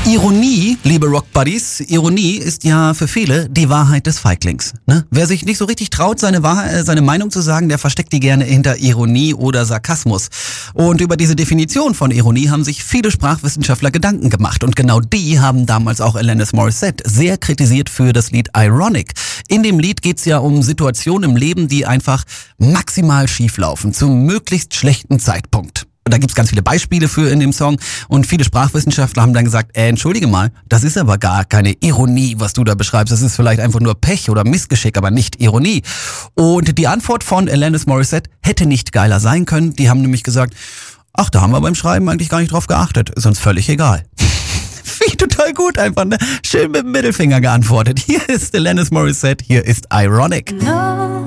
Ironie, liebe Rockbuddies, Ironie ist ja für viele die Wahrheit des Feiglings. Ne? Wer sich nicht so richtig traut, seine Meinung zu sagen, der versteckt die gerne hinter Ironie oder Sarkasmus. Und über diese Definition von Ironie haben sich viele Sprachwissenschaftler Gedanken gemacht. Und genau die haben damals auch Alanis Morissette sehr kritisiert für das Lied Ironic. In dem Lied geht's ja um Situationen im Leben, die einfach maximal schief laufen, zum möglichst schlechten Zeitpunkt. Da gibt's ganz viele Beispiele für in dem Song und viele Sprachwissenschaftler haben dann gesagt, entschuldige mal, das ist aber gar keine Ironie, was du da beschreibst. Das ist vielleicht einfach nur Pech oder Missgeschick, aber nicht Ironie. Und die Antwort von Alanis Morissette hätte nicht geiler sein können. Die haben nämlich gesagt, ach, da haben wir beim Schreiben eigentlich gar nicht drauf geachtet. Ist uns völlig egal. Wie total gut einfach, ne? Schön mit dem Mittelfinger geantwortet. Hier ist Alanis Morissette, hier ist Ironic.